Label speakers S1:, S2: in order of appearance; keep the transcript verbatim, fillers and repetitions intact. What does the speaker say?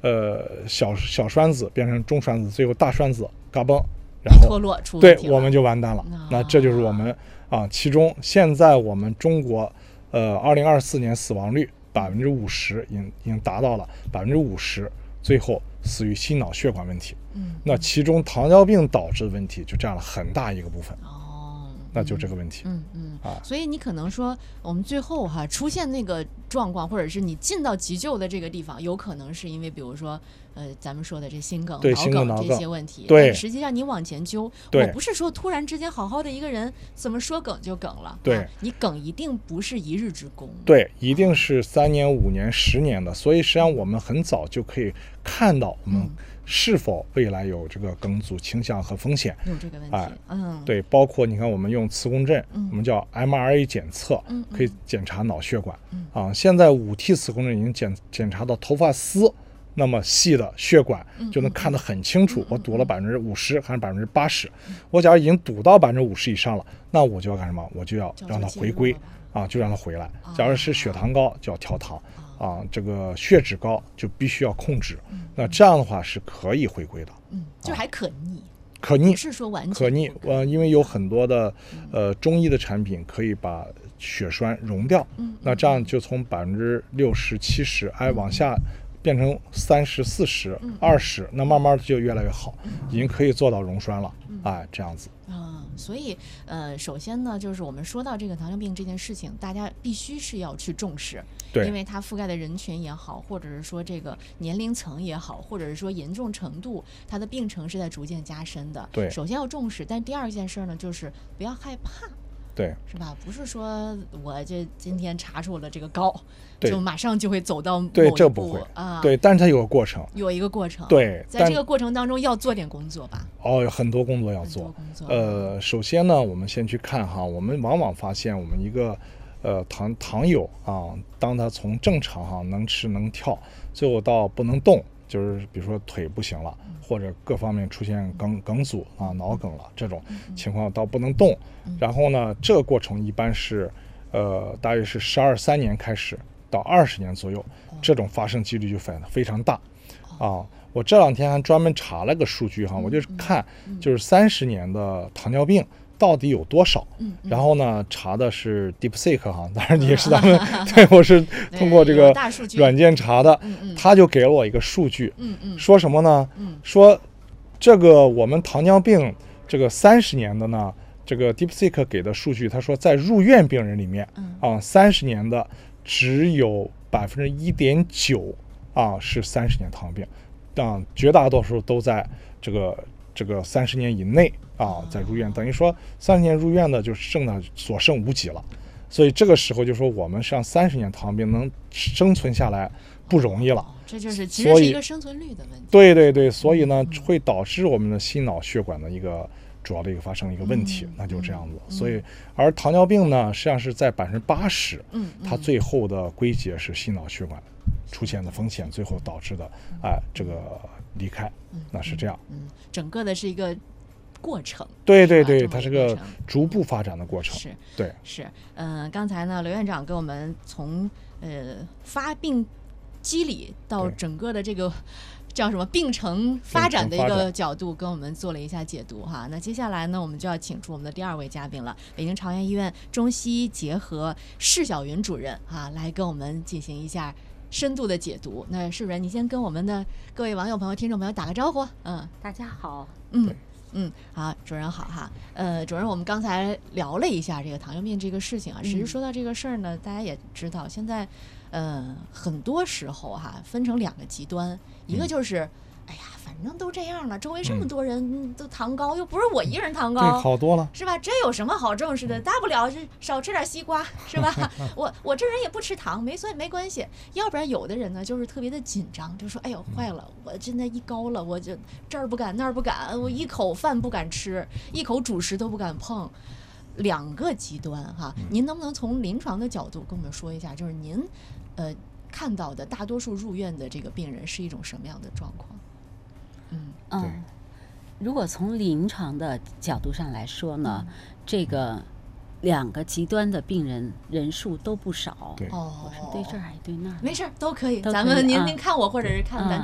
S1: 呃小小栓子变成中栓子，最后大栓子嘎嘣，然后
S2: 脱落出
S1: 对我们就完蛋了。
S2: 哦、
S1: 那这就是我们啊，其中现在我们中国呃二零二四年死亡率百分之五十，已经已经达到了百分之五十，最后死于心脑血管问题。
S2: 嗯，
S1: 那其中糖尿病导致的问题就占了很大一个部分。
S2: 哦，
S1: 那就这个问题。
S2: 嗯嗯
S1: 啊，
S2: 所以你可能说我们最后哈出现那个状况，或者是你进到急救的这个地方，有可能是因为比如说呃咱们说的这心梗、
S1: 对
S2: 脑梗
S1: 脑
S2: 这些问题。
S1: 对，
S2: 但实际上你往前揪，我不是说突然之间好好的一个人怎么说梗就梗了。
S1: 对，
S2: 啊、你梗一定不是一日之功。
S1: 对，一定是三年、五年、十年的。所以实际上我们很早就可以看到我们是否未来有这个梗阻倾向和风险。
S2: 有这个问题。
S1: 哎，
S2: 嗯，
S1: 对，包括你看我们用磁共振，
S2: 嗯、
S1: 我们叫 M R A 检测，
S2: 嗯、
S1: 可以检查脑血管。
S2: 嗯、
S1: 啊，现在五 T 磁共振已经检检查到头发丝那么细的血管，就能看得很清楚。
S2: 嗯、
S1: 我堵了百分之五十还是百分之八十？我假如已经堵到百分之五十以上了，那我就要干什么？我就要让它回归啊，就让它回来。假如是血糖高，就要调糖。啊，这个血脂高就必须要控制，
S2: 嗯、
S1: 那这样的话是可以回归的。
S2: 嗯，就还可逆，啊、
S1: 可逆
S2: 不是说完全
S1: 可逆。呃，因为有很多的呃中医的产品可以把血栓溶掉，
S2: 嗯、
S1: 那这样就从百分之六十、七十，哎往下变成三十、四十、二十，那慢慢的就越来越好，
S2: 嗯、
S1: 已经可以做到溶栓了。哎，这样子。
S2: 啊，所以呃，首先呢，就是我们说到这个糖尿病这件事情，大家必须是要去重视，
S1: 对，
S2: 因为它覆盖的人群也好，或者是说这个年龄层也好，或者是说严重程度，它的病程是在逐渐加深的。
S1: 对，
S2: 首先要重视，但第二件事呢，就是不要害怕。
S1: 对，
S2: 是吧？不是说我这今天查出了这个高，就马上就会走到某一步。
S1: 对，这不会
S2: 啊。
S1: 对，但是它有个过程，
S2: 有一个过程。
S1: 对，
S2: 在这个过程当中要做点工作吧。
S1: 哦，有很多工作要做。
S2: 工作
S1: 呃，首先呢，我们先去看哈，我们往往发现我们一个呃糖糖友啊，当他从正常哈能吃能跳，最后到不能动，就是比如说腿不行了。或者各方面出现梗梗阻啊、脑梗了这种情况到不能动，然后呢，这个过程一般是，呃，大约是十二三年开始到二十年左右，这种发生几率就非非常大，啊，我这两天还专门查了个数据哈，我就是看就是三十年的糖尿病到底有多少，然后呢查的是 DeepSeek 哈，当然也是咱们对我是通过这个软件查的，他就给了我一个数据，说什么呢？说这个我们糖尿病这个三十年的呢，这个 DeepSeek 给的数据，他说在入院病人里面啊，三十年的只有百分之一点九啊是三十年糖尿病，啊，绝大多数都在这个这个三十年以内。啊，在入院，等于说三十年入院的就剩的所剩无几了，所以这个时候就说我们上三十年糖尿病能生存下来不容易了，哦、
S2: 这就是其实是一个生存率的问题。
S1: 对对对，所以呢、嗯、会导致我们的心脑血管的一个主要的一个发生一个问题，嗯、那就这样子。嗯、所以而糖尿病呢，实际上是在百分之八十，嗯，它最后的归结是心脑血管出现的风险，最后导致的哎这个离开，
S2: 嗯、
S1: 那是这样。
S2: 嗯，整个的是一个。过程
S1: 对对对，它是个逐步发展的过程。
S2: 是，
S1: 对，
S2: 是，嗯、呃，刚才呢，刘院长给我们从呃发病机理到整个的这个叫什么病程发展的一个角度，跟我们做了一下解读哈。那接下来呢，我们就要请出我们的第二位嘉宾了，北京朝阳医院中西医结合释晓云主任啊，来跟我们进行一下深度的解读。那释主任，你先跟我们的各位网友朋友、听众朋友打个招呼。嗯，
S3: 大家好。
S2: 嗯。嗯，好，主任好哈。呃，主任，我们刚才聊了一下这个糖尿病这个事情啊。其实说到这个事儿呢，大家也知道，现在呃很多时候哈，分成两个极端，一个就是，哎呀，反正都这样了，周围这么多人都糖高，又不是我一个人糖高，
S1: 对，好多了，
S2: 是吧？这有什么好重视的？大不了是少吃点西瓜，是吧？我我这人也不吃糖，没算没关系。要不然有的人呢，就是特别的紧张，就说，哎呦，坏了，我真的一高了，我就这儿不敢那儿不敢，我一口饭不敢吃，一口主食都不敢碰。两个极端哈，您能不能从临床的角度跟我们说一下，就是您呃看到的大多数入院的这个病人是一种什么样的状况？
S3: 嗯嗯，如果从临床的角度上来说呢，嗯、这个两个极端的病人人数都不少。
S1: 对，
S2: 哦，
S3: 我是对这儿还是对那儿？
S2: 没事，都可以。都可以咱们您、啊、您看我或者是看咱